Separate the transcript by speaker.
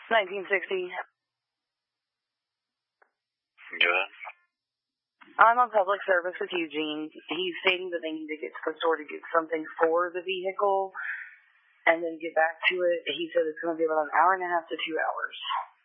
Speaker 1: 1960.
Speaker 2: Good.
Speaker 1: I'm on public service with Eugene. He's stating that they need to get to the store to get something for the vehicle and then get back to it. He said it's going to be about an hour and a half to 2 hours.